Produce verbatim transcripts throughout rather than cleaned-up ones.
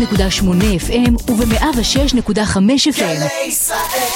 נקודה שמונה אף אם וב-מאה ושש נקודה חמש אף אם. גלי ישראל.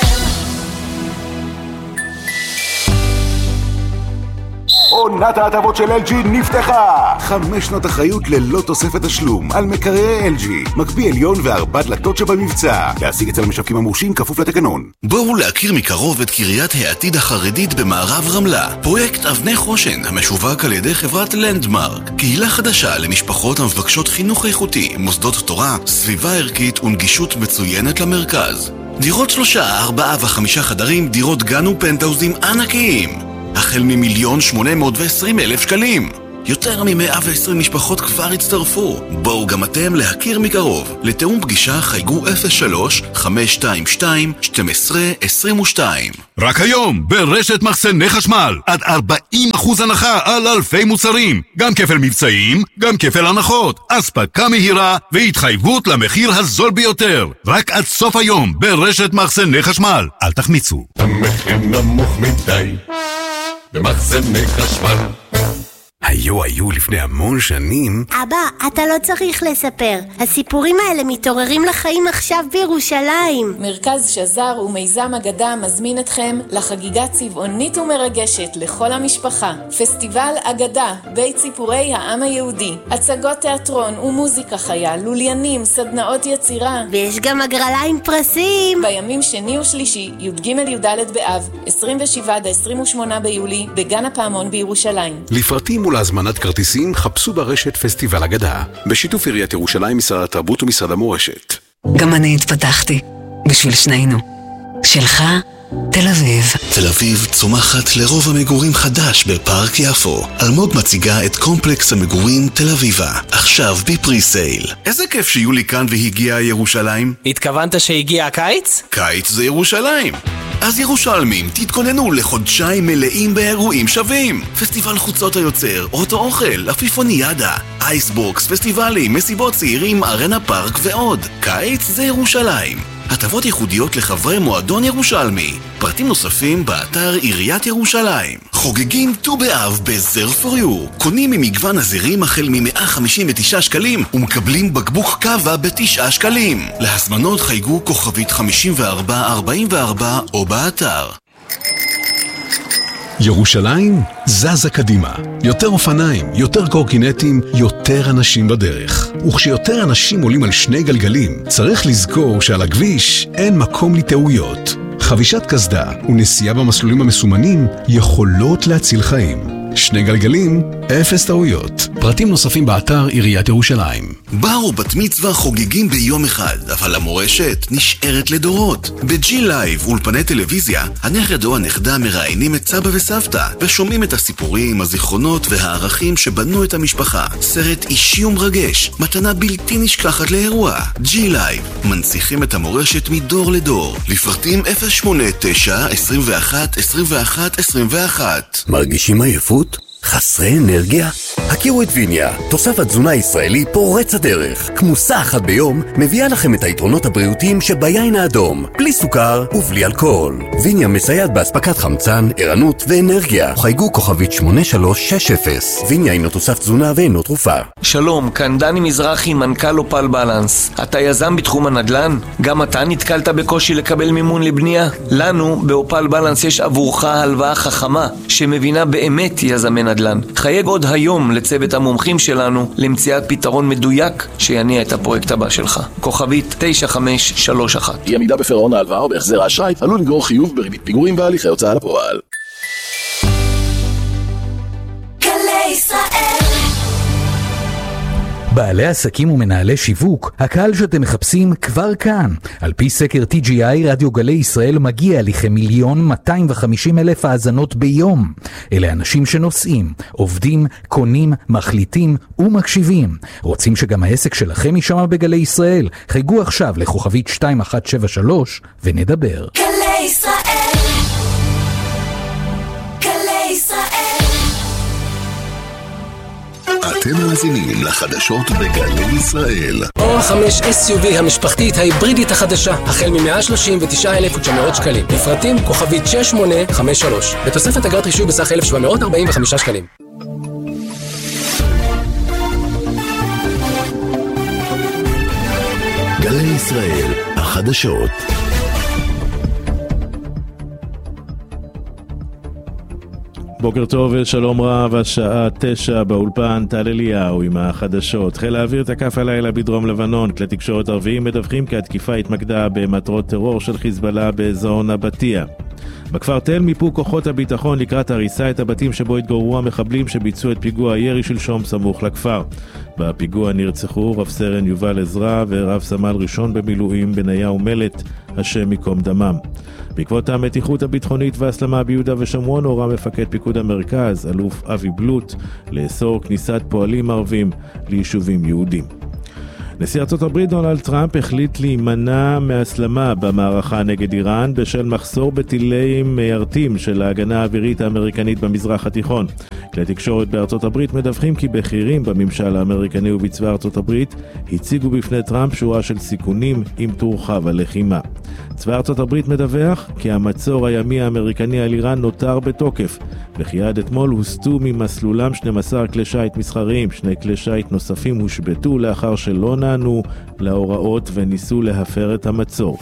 עונת ההטבות של אל ג'י נפתחה! חמש שנות אחריות ללא תוספת תשלום על מקררי אל ג'י, מקפיא עליון וארבע דלתות שבמבצע. להשיג אצל המשווקים המורשים כפוף לתקנון. בואו להכיר מקרוב את קריית העתיד החרדית במערב רמלה. פרויקט אבני חושן המשווק על ידי חברת לנדמרק, קהילה חדשה למשפחות המבקשות חינוך איכותי, מוסדות תורה, סביבה ערכית ונגישות מצוינת למרכז. דירות שלושה, ארבעה וחמישה חדרים, דירות גן ופנטהאוזים ענקיים. החל ממיליון שמונה מאות ועשרים אלף שקלים. יותר מ-מאה ועשרים משפחות כבר הצטרפו. בואו גם אתם להכיר מקרוב. לתאום פגישה חייגו אפס שלוש חמש שתיים שתיים שתים עשרה עשרים ושתיים. רק היום ברשת מחסני חשמל עד ארבעים אחוז הנחה על אלפי מוצרים, גם כפל מבצעים, גם כפל הנחות, אספקה מהירה והתחייבות למחיר הזול ביותר. רק עד סוף היום ברשת מחסני חשמל. אל תחמיצו. המחיר נמוך מדי במחסני חשמל. היו היו לפני המון שנים. אבא, אתה לא צריך לספר. הסיפורים האלה מתעוררים לחיים עכשיו בירושלים. מרכז שזר ומיזם אגדה מזמין אתכם לחגיגה צבעונית ומרגשת לכל המשפחה. פסטיבל אגדה, בית סיפורי העם היהודי. הצגות תיאטרון ומוזיקה חיה, לוליינים, סדנאות יצירה. ויש גם הגרלה עם פרסים. בימים שני ושלישי, י"ג י"ד באב, עשרים ושבעה עד עשרים ושמונה ביולי, בגן הפעמון בירושלים. לפרטים ולהזמנת כרטיסים חפשו ברשת פסטיבל אגדה, בשיתוף עיריית ירושלים, משרד התרבות ומשרד המורשת. גם אני התפתחתי, בשביל שנינו. שלך, תל אביב. תל אביב צומחת לרוב המגורים חדש בפארק יפו. אלמוג מציגה את קומפלקס המגורים תל אביבה, עכשיו בפרי-סייל. איזה כיף שיולי כאן והגיעה ירושלים. התכוונת שהגיע הקיץ? קיץ זה ירושלים. אז ירושלמים, תתכוננו לחודשיים מלאים באירועים שווים. פסטיבל חוצות היוצר, אוטו אוכל, אפיפוניאדה, אייסבוקס, פסטיבלים, מסיבות צעירים, ארנה פארק ועוד. קיץ זה ירושלים. הטבות ייחודיות לחברי מועדון ירושלמי. פרטים נוספים באתר עיריית ירושלים. חוגגים ט"ו באב בזר פור יו. קונים ממגוון הזירים החל מ-מאה חמישים ותשעה שקלים ומקבלים בקבוק קווה בתשעה שקלים. להזמנות חייגו כוכבית חמישים וארבע ארבעים וארבע או באתר. ירושלים זזה קדימה. יותר אופניים, יותר קורקינטים, יותר אנשים בדרך. וכשיותר אנשים עולים על שני גלגלים, צריך לזכור שעל הכביש אין מקום לטעויות. חבישת קסדה ונסיעה במסלולים המסומנים יכולות להציל חיים. שני גלגלים, אפס טעויות. פרטים נוספים באתר עיריית ירושלים. בר ובת מצווה חוגגים ביום אחד, אבל המורשת נשארת לדורות. בג'י לייב אולפני טלוויזיה, הנכד או הנכדה מראיינים את סבא וסבתא, ושומעים את הסיפורים, הזיכרונות והערכים שבנו את המשפחה. סרט אישי ומרגש, מתנה בלתי נשכחת לאירוע. ג'י לייב, מנציחים את המורשת מדור לדור. לפרטים אפס שמונה תשע עשרים ואחת עשרים ואחת עשרים ואחת. מרגישים עייפות? חסרי אנרגיה? הכירו את ויניה, תוסף תזונה ישראלי פורץ הדרך. כמוסה אחת ביום מביאה לכם את היתרונות הבריאותיים שביין האדום, בלי סוכר ובלי אלכוהול. ויניה מסייעת באספקת חמצן, ערנות ואנרגיה. חייגו כוכבית שמונה שלוש שש אפס. ויניה אינו תוסף תזונה ואינו תרופה. שלום, כאן דני מזרחי, מנכ"ל אופל בלנס. אתה יזם בתחום הנדל"ן? גם אתה נתקלת בקושי לקבל מימון לבנייה? לנו באופל בלנס יש עבורך הלוואה חכמה שמבינה באמת יזמי נדל"ן. חייג עוד היום לצוות המומחים שלנו למציאת פתרון מדויק שיניע את הפרויקט הבא שלך. כוכבית תשע חמש שלוש אחת. אי עמידה בפירעון ההלוואה או בהחזר האשראי עלול לגרור חיוב בריבית פיגורים והליכי הוצאה לפועל. גלי ישראל. בעלי עסקים ומנהלי שיווק, הקהל שאתם מחפשים כבר כאן. על פי סקר טי ג'י איי, רדיו גלי ישראל מגיע לכמיליון מאתיים וחמישים אלף האזנות ביום. אלה אנשים שנוסעים, עובדים, קונים, מחליטים ומקשיבים. רוצים שגם העסק שלכם יישמע בגלי ישראל? חייגו עכשיו לכוכבית שתיים אחת שבע שלוש ונדבר. גלי ישראל. גלי ישראל. אתם מאזינים לחדשות בגלי ישראל. אור חמש אס יו וי המשפחתית ההיברידית החדשה, החל מ-מאה שלושים ותשעה אלף ותשע מאות שקלים. לפרטים כוכבית שש שמונה חמש שלוש. בתוספת אגרת רישוי בסך אלף שבע מאות ארבעים וחמישה שקלים. ישראל, החדשות. בוקר טוב ושלום רב, השעה תשע באולפן, טל אליהו עם החדשות. חיל האוויר תקף הלילה בדרום לבנון, כלי תקשורת ערביים מדווחים כי התקיפה התמקדה במטרות טרור של חיזבאללה באזור נבטיה. בכפר תל מיפו כוחות הביטחון לקראת הריסה את הבתים שבו התגוררו המחבלים שביצעו את פיגוע הירי שלשום סמוך לכפר. בפיגוע נרצחו רב סרן יובל עזרא ורב סמל ראשון במילואים בניהו מלט, השם מקום דמם. בעקבות המתיחות הביטחונית והסלמה ביהודה ושומרון הורה מפקד פיקוד המרכז, אלוף אבי בלוט, לאסור כניסת פועלים ערבים ליישובים יהודים. נשיא ארצות הברית דונלד טראמפ החליט להימנע מהסלמה במערכה נגד איראן בשל מחסור בטילי מיירטים של ההגנה האווירית האמריקנית במזרח התיכון. כלי תקשורת בארצות הברית מדווחים כי בכירים בממשל האמריקני ובצבא ארצות הברית הציגו בפני טראמפ שורה של סיכונים אם תורחב הלחימה. צבא ארצות הברית מדווח כי המצור הימי האמריקני על איראן נותר בתוקף, וכי עד אתמול הוסטו ממסלולם שנים עשר כלי שייט מסחריים. שני כלי שייט נוספים הושבתו לאחר שלא נענו להוראות וניסו להפר את המצור.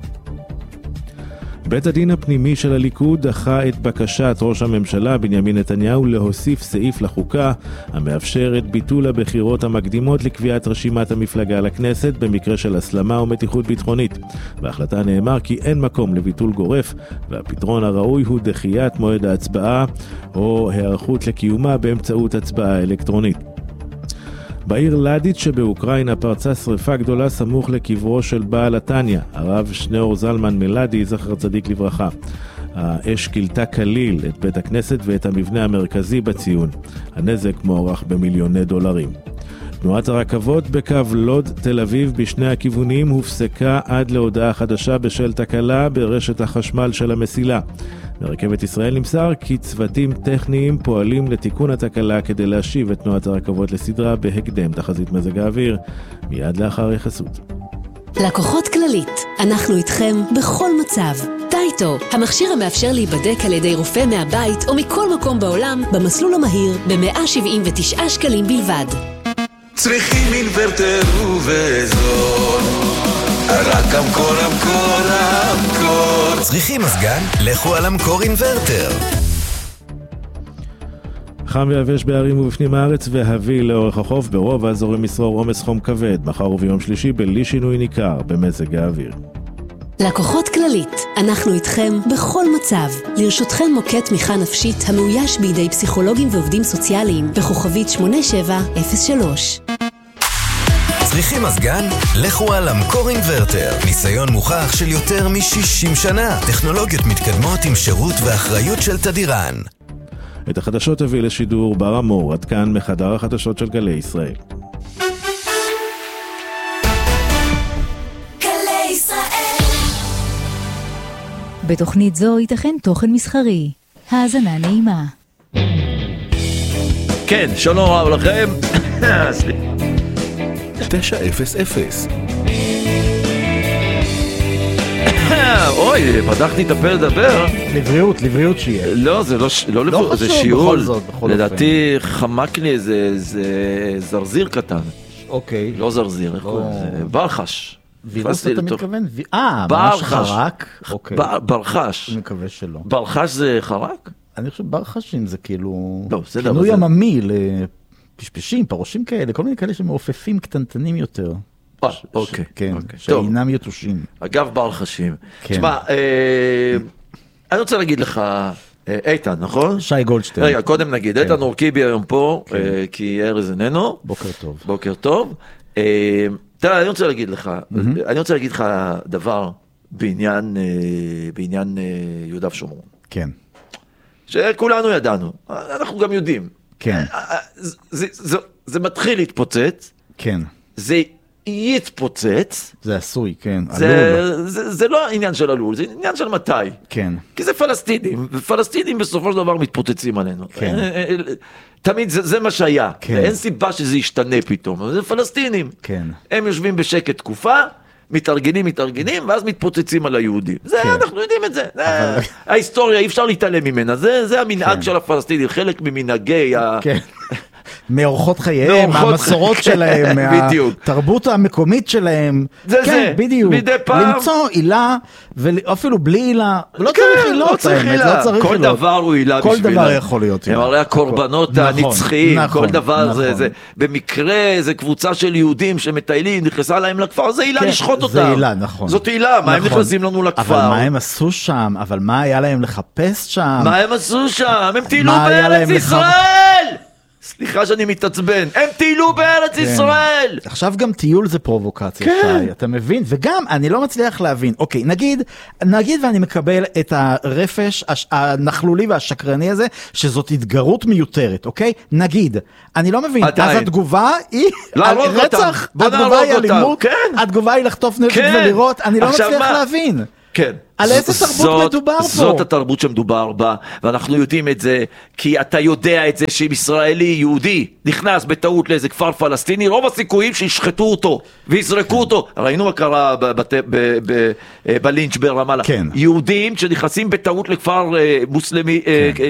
בית הדין הפנימי של הליכוד דחה את בקשת ראש הממשלה בנימין נתניהו להוסיף סעיף לחוקה המאפשר את ביטול הבחירות המקדימות לקביעת רשימת המפלגה לכנסת במקרה של הסלמה או מתיחות ביטחונית. בהחלטה נאמר כי אין מקום לביטול גורף, והפתרון הראוי הוא דחיית מועד ההצבעה או היערכות לקיומה באמצעות הצבעה אלקטרונית. בעיר לדיץ' שבאוקראינה פרצה שריפה גדולה סמוך לקברו של בעל התניה, הרב שניאור זלמן מלאדי, זכר צדיק לברכה. האש קילתה כליל את בית הכנסת ואת המבנה המרכזי בציון. הנזק מוערך במיליוני דולרים. תנועת הרכבות בקו לוד תל אביב בשני הכיוונים הופסקה עד להודעה חדשה בשל תקלה ברשת החשמל של המסילה. ברכבת ישראל נמסר כי צוותים טכניים פועלים לתיקון התקלה כדי להשיב את תנועת הרכבות לסדרה בהקדם. תחזית מזג האוויר מיד לאחר יחסות. לקוחות כללית, אנחנו איתכם בכל מצב. טייטו, המכשיר המאפשר להיבדק על ידי רופא מהבית או מכל מקום בעולם במסלול המהיר ב-מאה שבעים ותשעה שקלים בלבד. צריכים אינוורטר ובזול, רק המקור המקור המקור. צריכים מזגן? לכו על המקור אינוורטר. חם ויבש בערים ובפנים הארץ והביא לאורך החוף ברוב האזורים ישרור עומס חום כבד. מחר וביום שלישי בלי שינוי ניכר במזג האוויר. לקוחות כללית, אנחנו איתכם בכל מצב. לרשותכם מוקד תמיכה נפשית המאויש בידי פסיכולוגים ועובדים סוציאליים בכוכבית שמונה שבע אפס שלוש. צריכים מזגן? לכו על המקור אינוורטר. ניסיון מוכח של יותר מ-שישים שנה. טכנולוגיות מתקדמות עם שירות ואחריות של תדירן. את החדשות הביא לשידור בר אמור, עד כאן מחדר החדשות של גלי ישראל. גלי ישראל. בתוכנית זו ייתכן תוכן מסחרי. האזנה נעימה. כן, שלום רב לכם. תשע אפס אפס. אוי, פתחתי את הפה לדבר. לבריאות, לבריאות שיהיה. לא, זה לא לבריאות, זה שיעול. לדעתי חמק לי איזה זרזיר קטן. אוקיי. לא זרזיר, איך קוראים? ברחש. וירוס אתה מתכוון? אה, ממש חרק? ברחש. אני מקווה שלא. ברחש זה חרק? אני חושב ברחשים זה כאילו... לא, זה כינוי יממי לפשפשים, פרושים כאלה, כל מיני כאלה שמעופפים קטנטנים יותר. אוקיי. כן, שאינם יתושים. אגב ברחשים. תשמע, אני רוצה להגיד לך, איתן, נכון? שי גולדשטיין. רגע, קודם נגיד, איתן אורקיבי היום פה, כי ארז איננו. בוקר טוב. בוקר טוב. תראה, אני רוצה להגיד לך, אני רוצה להגיד לך דבר בעניין יהודה ושומרון. כן. שכולנו ידענו, אנחנו גם יודעים. כן. זה מתחיל להתפוצץ. כן. זה יתפוצץ. זה עשוי, כן. זה, זה, זה לא עניין של עלול, זה עניין של מתי. כן. כי זה פלסטינים, ופלסטינים בסופו של דבר מתפוצצים עלינו. כן. תמיד זה, זה מה שהיה. כן. ואין סיבה שזה ישתנה פתאום. זה פלסטינים. כן. הם יושבים בשקט תקופה, מתארגנים, מתארגנים, ואז מתפוצצים על היהודים. זה, כן. אנחנו יודעים את זה. אבל... ההיסטוריה, אי אפשר להתעלם ממנה. זה, זה המנהג כן. של הפלסטינים, חלק ממנהגי ה... כן. מאורחות חייהם, מהמסורות שלהם, מהתרבות המקומית שלהם. זה זה, בדיוק. מדי פעם. למצוא עילה, ואפילו בלי עילה, לא צריך עילות. לא צריך עילה. כל דבר הוא עילה בשבילה. כל דבר יכול להיות עילה. הם הרי הקורבנות הנצחיים, כל דבר זה, במקרה זה קבוצה של יהודים שמטיילים, נכנסה להם לכפר, זה עילה לשחוט אותם. זה עילה, נכון. זאת עילה, מה הם נכנסים לנו לכפר? אבל מה הם עשו שם? אבל מה היה להם לחפש שם? מה הם עשו שם? הם טיילו בארץ ישראל! סליחה שאני מתעצבן, הם טיילו בארץ ישראל! עכשיו גם טיול זה פרובוקציה, שי, אתה מבין? וגם אני לא מצליח להבין, אוקיי, נגיד, נגיד ואני מקבל את הרפש הנחלולי והשקרני הזה, שזאת התגרות מיותרת, אוקיי? נגיד, אני לא מבין, אז התגובה היא רצח, התגובה היא אלימות, התגובה היא לחטוף נשק ולירות, אני לא מצליח להבין. כן. על איזה תרבות מדובר פה? זאת התרבות שמדובר בה, ואנחנו יודעים את זה, כי אתה יודע את זה שאם ישראלי יהודי נכנס בטעות לאיזה כפר פלסטיני, רוב הסיכויים שישחטו אותו ויזרקו אותו. ראינו מה קרה בלינץ' ברמאללה. יהודים שנכנסים בטעות לכפר מוסלמי,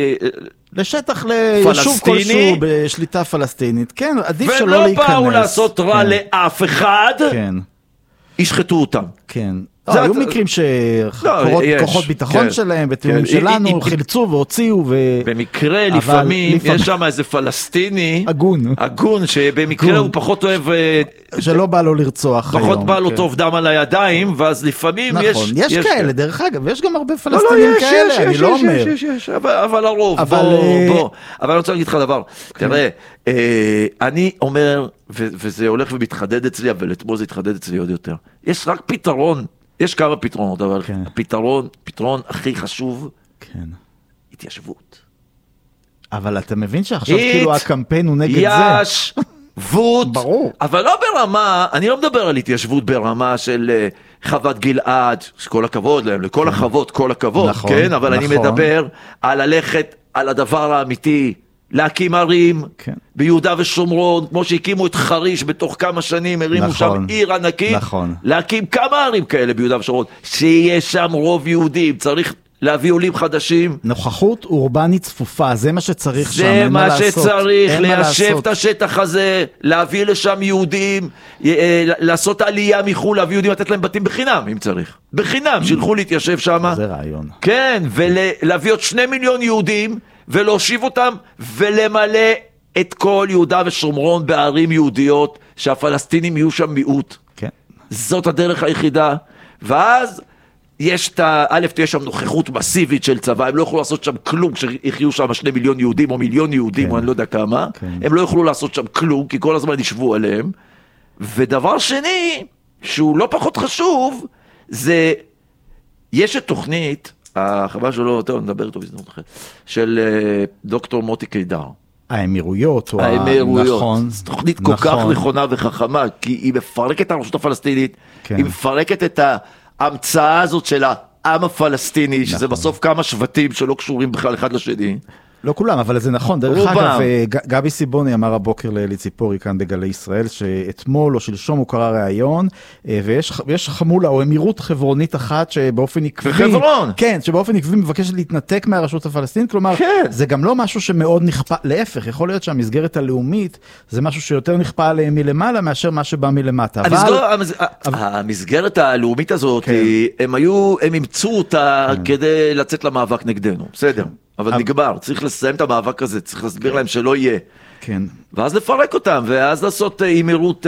לשטח ליישוב כלשהו בשליטה פלסטינית. כן, עדיף שלא להיכנס. ולא באו לעשות רע לאף אחד, ישחטו אותם. כן. היו מקרים שכוחות ביטחון שלהם בתיאומים שלנו חילצו והוציאו. במקרה לפעמים יש שם איזה פלסטיני אגון אגון שבמקרה הוא פחות אוהב, שלא בא לו לרצוח, פחות בא לו טוב דם על הידיים, ואז לפעמים יש יש כאלה, דרך אגב, יש גם הרבה פלסטינים כאלה, אני לא אומר, אבל הרוב, בוא, אבל אני רוצה להגיד לך דבר, תראה, אני אומר, וזה הולך ומתחדד אצלי, אבל אתמול זה התחדד אצלי עוד יותר, יש רק פתרון, יש כמה פתרונות, אבל כן. הפתרון, פתרון הכי חשוב, כן. התיישבות. אבל אתה מבין שעכשיו הת... כאילו הקמפיין הוא נגד יש... זה. התיישבות, ברור. אבל לא ברמה, אני לא מדבר על התיישבות ברמה של uh, חוות גלעד, כל הכבוד להם, לכל כן. החוות, כל הכבוד, נכון, כן? אבל נכון. אני מדבר על ללכת על הדבר האמיתי, להקים ערים כן. ביהודה ושומרון, כמו שהקימו את חריש בתוך כמה שנים, הרימו נכון, שם עיר ענקית, נכון. להקים כמה ערים כאלה ביהודה ושומרון, שיש שם רוב יהודים, צריך להביא עולים חדשים. נוכחות אורבנית צפופה, זה מה שצריך שם, זה מה שצריך, ליישב את השטח הזה, להביא לשם יהודים, לעשות עלייה מחול, להביא יהודים, לתת להם בתים בחינם, אם צריך. בחינם, שילכו להתיישב שם. זה רעיון. כן, ולהביא עוד שני מיליון יהודים, ולהושיב אותם, ולמלא את כל יהודה ושומרון בערים יהודיות, שהפלסטינים יהיו שם מיעוט. כן. זאת הדרך היחידה. ואז יש את ה... א', תהיה שם נוכחות מסיבית של צבא, הם לא יכולו לעשות שם כלום, כשיחיו שם שני מיליון יהודים, או מיליון יהודים, כן. או אני לא יודע כמה, כן. הם לא יכולו לעשות שם כלום, כי כל הזמן ישבו עליהם. ודבר שני, שהוא לא פחות חשוב, זה, יש את תוכנית, החברה שלו, טוב, נדבר איתו בזנות אחרת, של דוקטור מוטי קידר. האמירויות, האמירויות. נכון. זו תוכנית כל כך נכונה וחכמה, כי היא מפרקת את הרשות הפלסטינית, כן. היא מפרקת את ההמצאה הזאת של העם הפלסטיני, נכון. שזה בסוף כמה שבטים שלא קשורים בכלל אחד לשני. לא כולם, אבל זה נכון. דרך אגב, גבי סיבוני אמר הבוקר לאלי ציפורי כאן בגלי ישראל, שאתמול או שלשום הוא קרא ראיון, ויש חמולה או אמירות חברונית אחת שבאופן עקבי... וחברון! כן, שבאופן עקבי מבקשת להתנתק מהרשות הפלסטינית, כלומר, כן. זה גם לא משהו שמאוד נכפה, להפך, יכול להיות שהמסגרת הלאומית, זה משהו שיותר נכפה עליהם מלמעלה, מאשר מה שבא מלמטה. אבל... המסגרת הלאומית הזאת, הם היו, הם אימצו אותה כדי לצאת למאבק נגדנו, בסדר. אבל נגמר, צריך לסיים את המאבק הזה, צריך להסביר להם שלא יהיה. כן. ואז לפרק אותם, ואז לעשות אמירות,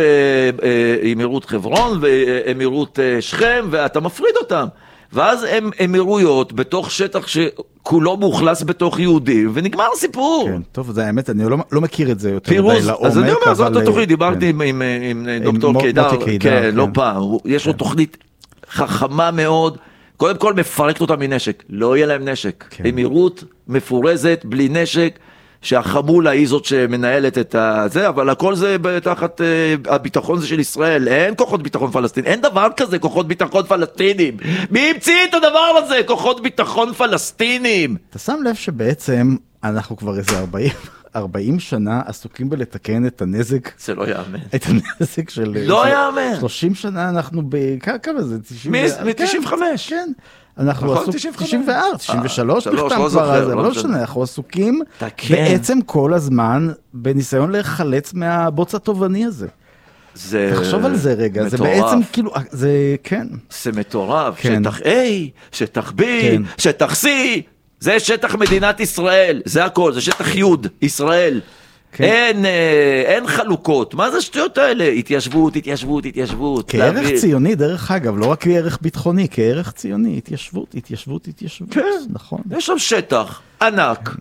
אמירות חברון ואמירות שכם, ואתה מפריד אותם. ואז הם אמירויות בתוך שטח שכולו מאוכלס בתוך יהודים, ונגמר הסיפור. כן, טוב, זה האמת, אני לא, לא מכיר את זה יותר פירוס, לעומק. אז אני אומר, זאת התוכנית, דיברתי עם, עם, עם, עם דוקטור קידר, כן, כן, לא פעם, יש לו תוכנית חכמה מאוד, קודם כל מפרקת אותם מנשק, לא יהיה להם נשק. כן. אמירות מפורזת, בלי נשק, שהחמולה היא זאת שמנהלת את זה, אבל הכל זה תחת הביטחון זה של ישראל, אין כוחות ביטחון פלסטינים, אין דבר כזה כוחות ביטחון פלסטינים. מי המציא את הדבר הזה? כוחות ביטחון פלסטינים. אתה שם לב שבעצם אנחנו כבר איזה ארבעים, ארבעים שנה עסוקים בלתקן את הנזק. זה לא יאמן. את הנזק של... לא יאמן. שלושים שנה אנחנו ב... כמה זה? מ-תשעים וחמש. כן. אנחנו עסוקים... תשעים וארבע, תשעים ושלוש נחתם כבר על זה, לא משנה, אנחנו עסוקים בעצם כל הזמן בניסיון להיחלץ מהבוץ התובעני הזה. זה תחשוב על זה רגע, זה בעצם כאילו, זה כן. זה מטורף, שטח A, שטח B, שטח C, זה שטח מדינת ישראל, זה הכל, זה שטח י' ישראל. אין, אין חלוקות, מה זה השטויות האלה? התיישבות, התיישבות, התיישבות. כערך ציוני, דרך אגב, לא רק כערך ביטחוני, כערך ציוני, התיישבות, התיישבות, התיישבות. כן, נכון. יש שם שטח ענק.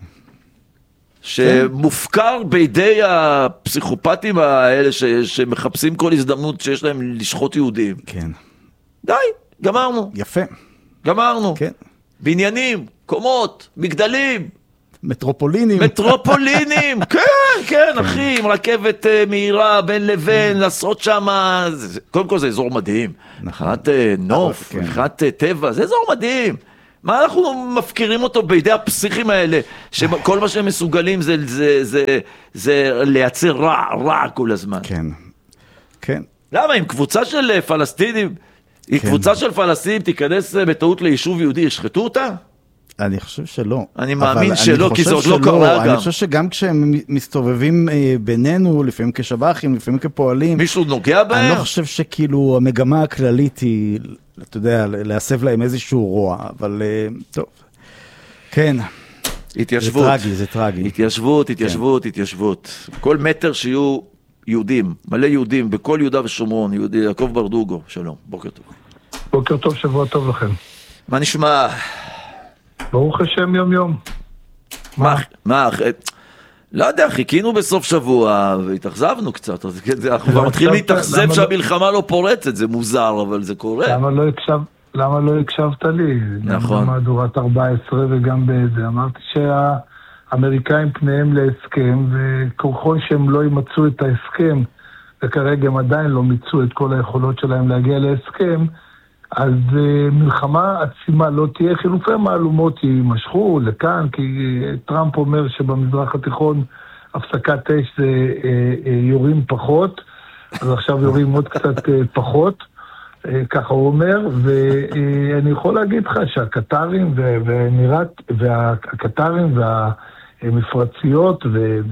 שמופקר בידי הפסיכופטים האלה ש, שמחפשים כל הזדמנות שיש להם לשחוט יהודים. כן. די, גמרנו. יפה. גמרנו. כן. בניינים, קומות, מגדלים. מטרופולינים. מטרופולינים, כן, כן, אחי, עם רכבת מהירה בין לבין, לעשות שם, קודם כל זה אזור מדהים. מבחינת נוף, מבחינת טבע, זה אזור מדהים. מה אנחנו מפקירים אותו בידי הפסיכים האלה, שכל מה שהם מסוגלים זה, זה, זה, זה לייצר רע, רע כל הזמן. כן, כן. למה? אם קבוצה של פלסטינים, אם קבוצה של פלסטינים תיכנס בטעות ליישוב יהודי, ישחטו אותה? אני חושב שלא. אני מאמין שלא, כי זה עוד לא קרה גם. אני חושב שגם כשהם מסתובבים בינינו, לפעמים כשב"חים, לפעמים כפועלים, מישהו נוגע בהם? אני לא חושב שכאילו המגמה הכללית היא, אתה יודע, להסב להם איזשהו רוע, אבל טוב. כן. התיישבות. זה טרגי, זה טרגי. התיישבות, התיישבות, התיישבות. כל מטר שיהיו יהודים, מלא יהודים, בכל יהודה ושומרון, יהודי, יעקב ברדוגו, שלום, בוקר טוב. בוקר טוב, שבוע טוב לכם. מה נשמע? ברוך השם יום יום. מה? מה? לא יודע, חיכינו בסוף שבוע והתאכזבנו קצת, אז אנחנו כבר מתחילים להתאכזב שהמלחמה לא פורצת, זה מוזר, אבל זה קורה. למה לא הקשב, למה לא הקשבת לי? נכון. גם במהדורת ארבע עשרה וגם בזה, אמרתי שהאמריקאים פניהם להסכם, וככל שהם לא ימצאו את ההסכם, וכרגע הם עדיין לא מיצו את כל היכולות שלהם להגיע להסכם, אז uh, מלחמה עצימה לא תהיה, חילופי מהלומות יימשכו לכאן, כי uh, טראמפ אומר שבמזרח התיכון הפסקת אש זה uh, uh, יורים פחות, אז עכשיו יורים עוד קצת uh, פחות, uh, ככה הוא אומר, ואני uh, יכול להגיד לך שהקטרים ונראת, והקטרים והמפרציות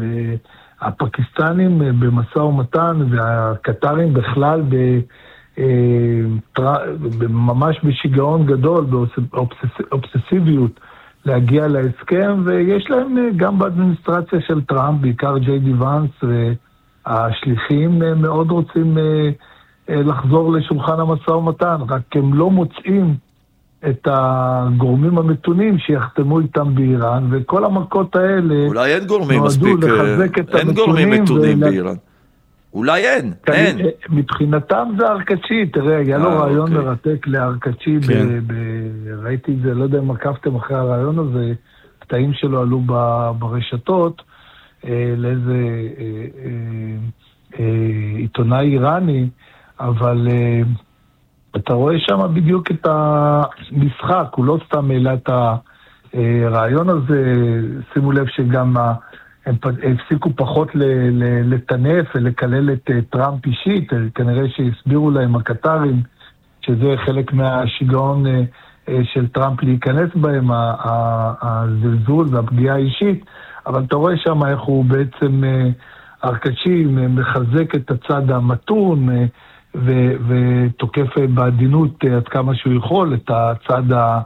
והפקיסטנים במשא ומתן, והקטרים בכלל ב... ממש בשיגעון גדול, באובססיביות להגיע להסכם, ויש להם גם באדמיניסטרציה של טראמפ, בעיקר ג'יי די ואנס והשליחים מאוד רוצים לחזור לשולחן המשא ומתן, רק הם לא מוצאים את הגורמים המתונים שיחתמו איתם באיראן, וכל המכות האלה אולי אין גורמים מספיק, אין גורמים מתונים באיראן. אולי אין, אין. מבחינתם זה ארקצ'י, תראה, היה לו רעיון מרתק לארקצ'י, ראיתי את זה, לא יודע אם עקבתם אחרי הרעיון הזה, קטעים שלו עלו ברשתות, לאיזה עיתונאי איראני, אבל אתה רואה שם בדיוק את המשחק, הוא לא סתם העלה את הרעיון הזה, שימו לב שגם הם הפסיקו פחות לטנף ולקלל את טראמפ אישית, כנראה שהסבירו להם הקטרים, שזה חלק מהשיגעון של טראמפ להיכנס בהם, הזלזול והפגיעה האישית, אבל אתה רואה שם איך הוא בעצם ארקצ'י מחזק את הצד המתון, ותוקף בעדינות עד כמה שהוא יכול את הצד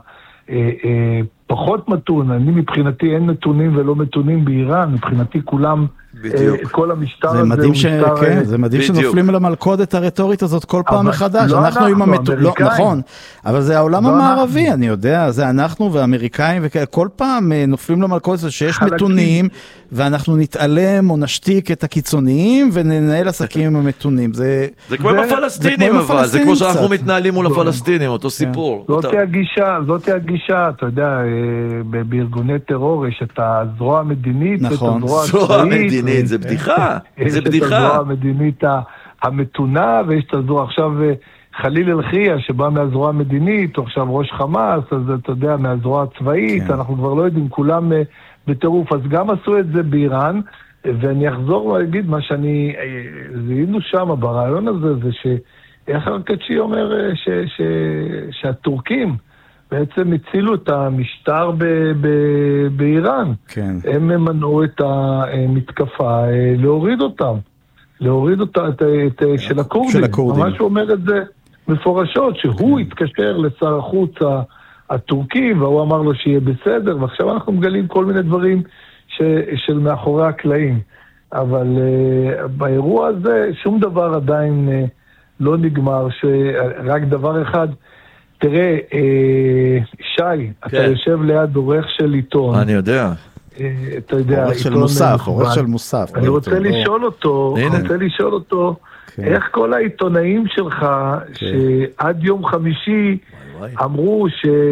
הפחות מתון. אני מבחינתי אין נתונים ולא מתונים באיראן, מבחינתי כולם, כל המשטר הזה הוא משטר... כן, זה מדהים שנופלים על המלכודת הרטורית הזאת כל פעם מחדש. אנחנו עם המתונים, נכון, אבל זה העולם המערבי, אני יודע, זה אנחנו והאמריקאים, וכל פעם נופלים למלכודת הזאת שיש מתונים, ואנחנו נתעלם או נשתיק את הקיצוניים, וננהל עסקים עם המתונים. זה כמו עם הפלסטינים, אבל זה כמו שאנחנו מתנהלים מול הפלסטינים, אותו סיפור. זאת הגישה, זאת הגישה, אתה יודע, בארגוני טרור יש את הזרוע המדינית, נכון, זרוע המדינית, זה בדיחה, זה בדיחה. יש את הזרוע המדינית המתונה, ויש את הזרוע עכשיו חליל אל-חיה, שבא מהזרוע המדינית, או עכשיו ראש חמאס, אז אתה יודע, מהזרוע הצבאית, אנחנו כבר לא יודעים, כולם בטירוף, אז גם עשו את זה באיראן, ואני אחזור ואגיד מה שאני, זיהינו שם ברעיון הזה, זה שאיך ארקצ'י אומר ש, ש, שהטורקים בעצם הצילו את המשטר ב, ב, באיראן. כן. הם מנעו את המתקפה, להוריד אותם. להוריד אותה, את, את, של הקורדים. של הקורדים. ממש הוא אומר את זה מפורשות, שהוא התקשר לשר החוץ הטורקי, והוא אמר לו שיהיה בסדר, ועכשיו אנחנו מגלים כל מיני דברים ש, של מאחורי הקלעים. אבל uh, באירוע הזה שום דבר עדיין uh, לא נגמר, שרק דבר אחד, תראה, uh, שי, כן. אתה יושב ליד עורך של עיתון. אני יודע. Uh, אתה יודע, עורך של מוסף, עורך של מוסף. אני רוצה לשאול אותו, אני רוצה לשאול אותו, איך כל העיתונאים שלך, שעד יום חמישי אמרו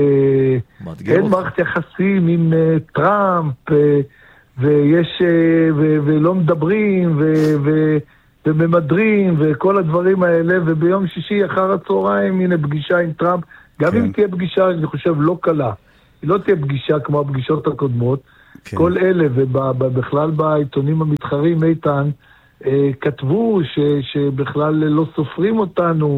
שאין מערכת יחסים עם טראמפ, ויש, ולא מדברים, וממדרים, וכל הדברים האלה, וביום שישי אחר הצהריים, הנה פגישה עם טראמפ, גם אם תהיה פגישה, אני חושב, לא קלה. היא לא תהיה פגישה כמו הפגישות הקודמות, כל אלה, ובכלל בעיתונים המתחרים, איתן, כתבו ש, שבכלל לא סופרים אותנו.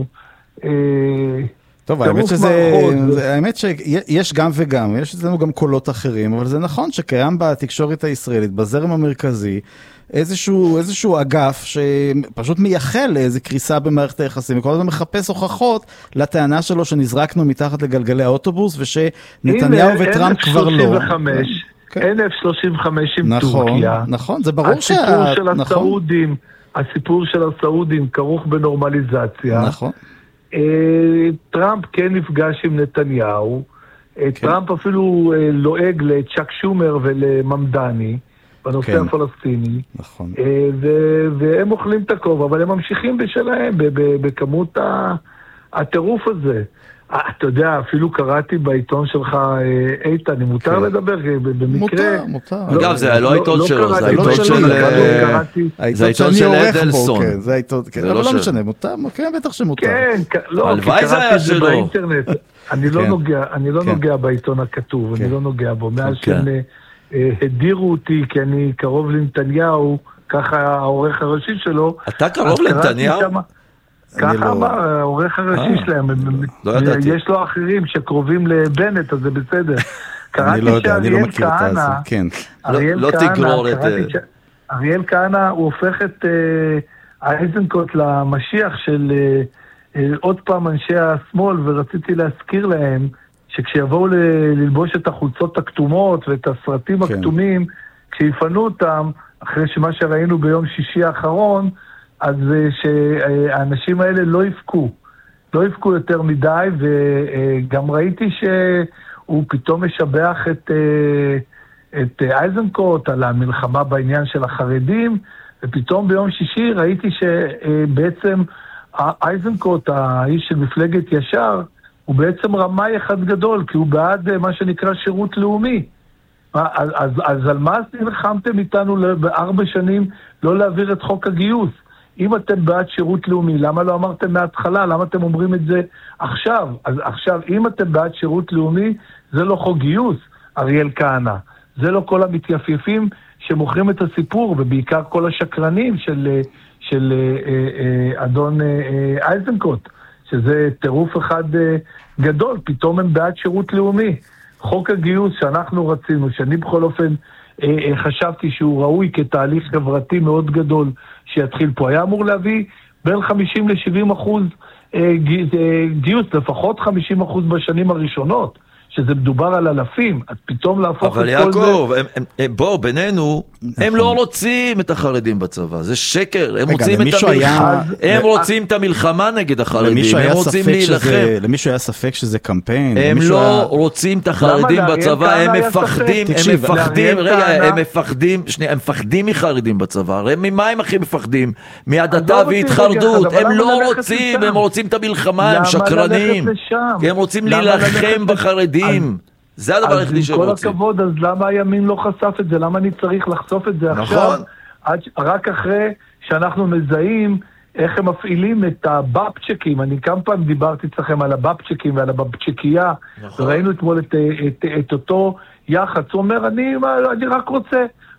טוב, האמת שזה, האמת שיש גם וגם, יש אצלנו גם קולות אחרים, אבל זה נכון שקיים בתקשורת הישראלית, בזרם המרכזי, איזשהו, איזשהו אגף שפשוט מייחל לאיזו קריסה במערכת היחסים, וכל הזמן מחפש הוכחות לטענה שלו שנזרקנו מתחת לגלגלי האוטובוס, ושנתניהו וטראמפ כבר לא. אין אף שלושים וחמש עם טורקיה. נכון, זה ברור שה... הסיפור של הסעודים, הסיפור של הסעודים כרוך בנורמליזציה. נכון. טראמפ כן נפגש עם נתניהו, טראמפ אפילו לועג לצ'ק שומר ולממדני, בנושא הפלסטיני. נכון. והם אוכלים את הכובע, אבל הם ממשיכים בשלהם, בכמות הטירוף הזה. אתה יודע, אפילו קראתי בעיתון שלך, איתן, אם מותר לדבר, במקרה... מותר, מותר. אגב, זה לא העיתון שלו, זה העיתון של... זה העיתון של אדלסון. זה העיתון, אבל לא משנה, מותר, כן, בטח שמותר. כן, לא, כי קראתי את זה באינטרנט. אני לא נוגע בעיתון הכתוב, אני לא נוגע בו. מאז שהם הדירו אותי, כי אני קרוב לנתניהו, ככה העורך הראשי שלו. אתה קרוב לנתניהו? ככה אמר, העורך הראשי שלהם, יש לו אחרים שקרובים לבנט, אז זה בסדר. אני לא יודע, אני לא מכיר את זה, כן. לא תגרור את... אריאל כהנא, הוא הופך את אייזנקוט למשיח של עוד פעם אנשי השמאל, ורציתי להזכיר להם, שכשיבואו ללבוש את החולצות הכתומות ואת הסרטים הכתומים, כשיפנו אותם, אחרי שמה שראינו ביום שישי האחרון, אז שהאנשים האלה לא יפקו, לא יפקו יותר מדי, וגם ראיתי שהוא פתאום משבח את, את אייזנקוט על המלחמה בעניין של החרדים, ופתאום ביום שישי ראיתי שבעצם אייזנקוט, האיש של מפלגת ישר, הוא בעצם רמאי אחד גדול, כי הוא בעד מה שנקרא שירות לאומי. אז, אז, אז על מה נלחמתם איתנו בארבע שנים לא להעביר את חוק הגיוס? אם אתם בעד שירות לאומי, למה לא אמרתם מההתחלה? למה אתם אומרים את זה עכשיו? אז עכשיו, אם אתם בעד שירות לאומי, זה לא חוק גיוס, אריאל כהנא. זה לא כל המתייפייפים שמוכרים את הסיפור, ובעיקר כל השקרנים של, של אה, אה, אדון אה, אייזנקוט, שזה טירוף אחד אה, גדול, פתאום הם בעד שירות לאומי. חוק הגיוס שאנחנו רצינו, שאני בכל אופן אה, אה, חשבתי שהוא ראוי כתהליך חברתי מאוד גדול שיתחיל פה, היה אמור להביא בין חמישים לשבעים אחוז אה, גיוס, לפחות חמישים אחוז בשנים הראשונות, שזה מדובר על אלפים, אז פתאום להפוך את כל זה... אבל יעקב, הם, הם, בוא, בינינו, הם לא רוצים את החרדים בצבא, זה שקר, הם רוצים את המלחמה, הם רוצים את המלחמה נגד החרדים, הם רוצים להילחם. למישהו היה ספק שזה קמפיין? הם לא רוצים את החרדים בצבא, הם מפחדים, הם מפחדים, רגע, הם מפחדים, שנייה, הם מפחדים מחרדים בצבא, ממה הם הכי מפחדים? מהדתה והתחרדות, הם לא רוצים, הם רוצים את המלחמה, הם שקרנים, הם רוצים להילחם בחרדים. זה הדבר היחידי שהם רוצים. אז עם כל הכבוד, אז למה הימין לא חשף את זה? למה אני צריך לחשוף את זה עכשיו? רק אחרי שאנחנו מזהים איך הם מפעילים את הבאפצ'קים. אני כמה פעם דיברתי אצלכם על הבאפצ'קים ועל הבאפצ'קייה, וראינו אתמול את אותו יח"צ. הוא אומר, אני רק רוצה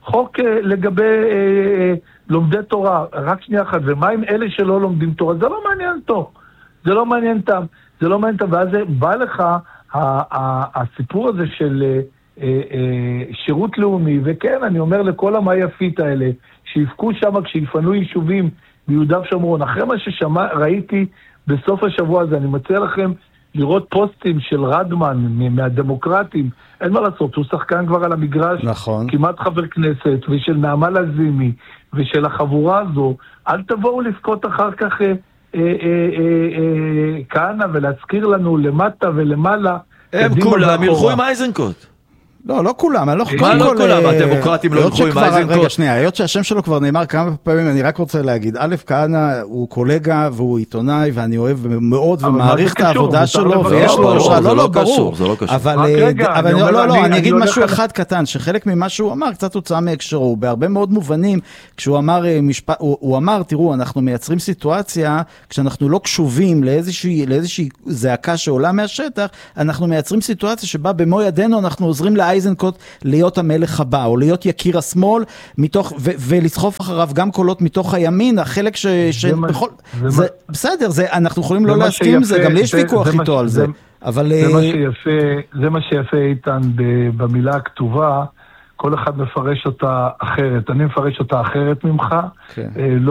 חוק אה, לגבי אה, אה, לומדי תורה, רק שנייה אחת, ומה עם אלה שלא לומדים תורה? זה לא מעניין אותו, זה לא מעניין אותם, זה לא מעניין אותם, ואז בא לך ה- ה- הסיפור הזה של אה, אה, אה, שירות לאומי, וכן, אני אומר לכל המה יפית האלה, שיפקו שם כשיפנו יישובים ביהודה ושומרון, אחרי מה שראיתי בסוף השבוע הזה, אני מציע לכם לראות פוסטים של רדמן מהדמוקרטים, אין מה לעשות, הוא שחקן כבר על המגרש, נכון. כמעט חבר כנסת, ושל נעמה לזימי, ושל החבורה הזו, אל תבואו לפקות אחר כך אה, אה, אה, אה, כהנא ולהזכיר לנו למטה ולמעלה. הם כולם ילכו עם אייזנקוט. לא, לא כולם, אני לא מה לא כולם? הדמוקרטים לא ילכו עם אייזנקוט? רגע, שנייה, היות שהשם שלו כבר נאמר כמה פעמים, אני רק רוצה להגיד, א', כהנא הוא קולגה והוא עיתונאי, ואני אוהב מאוד ומעריך את העבודה שלו, ויש לו יושרה, לא, לא, ברור. אבל לא, לא, אני אגיד משהו אחד קטן, שחלק ממה שהוא אמר, קצת הוצאה מהקשרו, בהרבה מאוד מובנים, כשהוא אמר משפט, הוא אמר, תראו, אנחנו מייצרים סיטואציה, כשאנחנו לא קשובים לאיזושהי זעקה שעולה מהשטח, אנחנו מייצרים סיטואציה שבה במו ידינו אנחנו עוזרים לאייזנקוט להיות המלך הבא, או להיות יקיר השמאל, מתוך, ו- ולסחוף אחריו גם קולות מתוך הימין, החלק ש... ש- בכל... זה, זה, בסדר, זה, אנחנו יכולים לא להסכים עם זה, גם לי יש ויכוח איתו על זה. אבל... זה מה שיפה, זה מה שיפה איתן במילה הכתובה, כל אחד מפרש אותה אחרת. אני מפרש אותה אחרת ממך, לא